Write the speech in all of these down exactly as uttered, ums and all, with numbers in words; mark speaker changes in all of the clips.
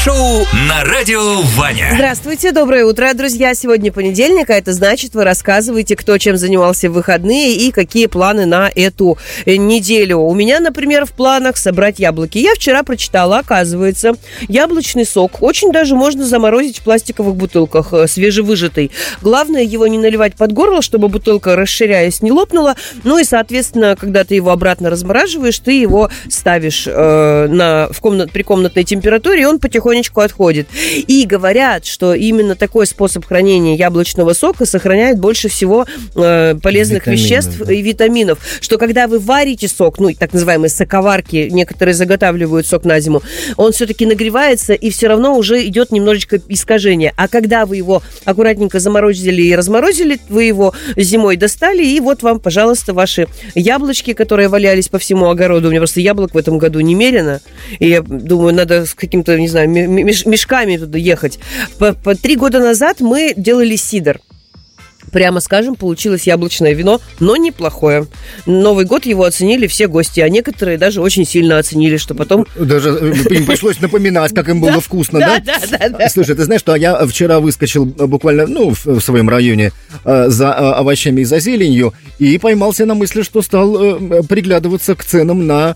Speaker 1: шоу на радио Ваня.
Speaker 2: Здравствуйте, доброе утро, друзья. Сегодня понедельник, а это значит, вы рассказываете, кто чем занимался в выходные и какие планы на эту неделю. У меня, например, в планах собрать яблоки. Я вчера прочитала, оказывается, яблочный сок очень даже можно заморозить в пластиковых бутылках, свежевыжатый. Главное его не наливать под горло, чтобы бутылка, расширяясь, не лопнула. Ну и, соответственно, когда ты его обратно размораживаешь, ты его ставишь э, на, в комнат, при комнатной температуре, и он потихонечку отходит. И говорят, что именно такой способ хранения яблочного сока сохраняет больше всего э, полезных
Speaker 3: Витаминов,
Speaker 2: веществ
Speaker 3: да.
Speaker 2: и витаминов. Что когда вы варите сок, ну, так называемые соковарки, некоторые заготавливают сок на зиму, он все-таки нагревается, и все равно уже идет немножечко искажение. А когда вы его аккуратненько заморозили и разморозили, вы его зимой достали, и вот вам, пожалуйста, ваши яблочки, которые валялись по всему огороду. У меня просто яблок в этом году немерено, и я думаю, надо с каким-то, не знаю, мешками туда ехать. По, по три года назад мы делали сидр. Прямо скажем, получилось яблочное вино, но неплохое. Новый год его оценили все гости, а некоторые даже очень сильно оценили, что потом...
Speaker 3: Даже им пришлось напоминать, как им было вкусно, да?
Speaker 2: Да, да, да.
Speaker 3: Слушай, ты знаешь, что я вчера выскочил буквально, ну, в своем районе за овощами и за зеленью и поймался на мысли, что стал приглядываться к ценам на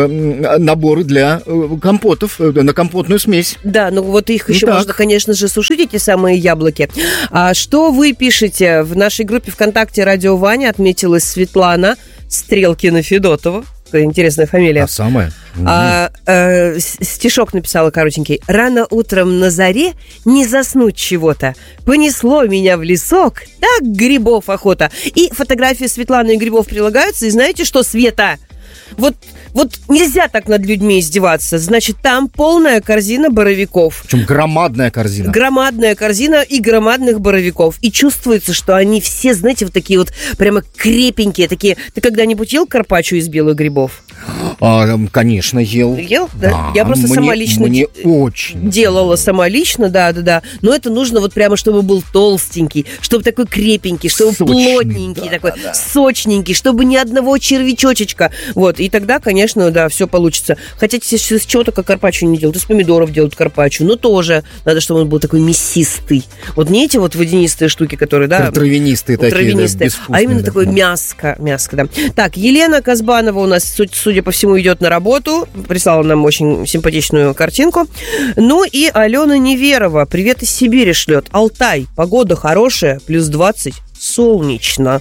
Speaker 3: наборы для компотов, на компотную смесь.
Speaker 2: Да, ну вот их еще
Speaker 3: Итак.
Speaker 2: можно, конечно же, сушить, эти самые яблоки. А что вы пишете? В нашей группе ВКонтакте «Радио Ваня» отметилась Светлана Стрелкина-Федотова. Какая интересная фамилия.
Speaker 3: А самое?
Speaker 2: А, э, стишок написала коротенький. «Рано утром на заре не заснуть чего-то. Понесло меня в лесок, так грибов охота». И фотографии Светланы и грибов прилагаются. И знаете что, Света? Вот, вот нельзя так над людьми издеваться. Значит, там полная корзина боровиков.
Speaker 3: Причем громадная корзина.
Speaker 2: Громадная корзина и громадных боровиков. И чувствуется, что они все, знаете, вот такие вот прямо крепенькие. Такие. Ты когда-нибудь ел карпаччо из белых грибов?
Speaker 3: А, конечно, ел.
Speaker 2: Ел? Да?
Speaker 3: Да,
Speaker 2: Я просто
Speaker 3: мне,
Speaker 2: сама лично
Speaker 3: мне
Speaker 2: де-
Speaker 3: очень
Speaker 2: делала сама лично, да-да-да. Но это нужно вот прямо, чтобы был толстенький, чтобы такой крепенький, чтобы
Speaker 3: Сочный,
Speaker 2: плотненький
Speaker 3: да,
Speaker 2: такой,
Speaker 3: да, да.
Speaker 2: сочненький, чтобы ни одного червячочечка. Вот, и тогда, конечно, да, все получится. Хотя если с чего только карпаччо не делают, из помидоров делают карпаччо, но тоже надо, чтобы он был такой мясистый. Вот не эти вот водянистые штуки, которые, да...
Speaker 3: Травянистые такие,
Speaker 2: травянистые,
Speaker 3: да, безвкусные,
Speaker 2: а именно
Speaker 3: да.
Speaker 2: такое мяско, мяско, да. Так, Елена Казбанова у нас, судя по всему, идет на работу. Прислала нам очень симпатичную картинку. Ну и Алена Неверова. Привет из Сибири шлет. Алтай. Погода хорошая. Плюс двадцать. Солнечно.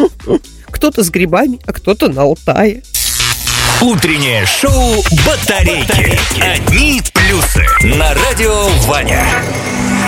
Speaker 2: Кто-то с грибами, а кто-то на Алтае.
Speaker 1: Утреннее шоу «Батарейки». Одни плюсы на радио Ваня.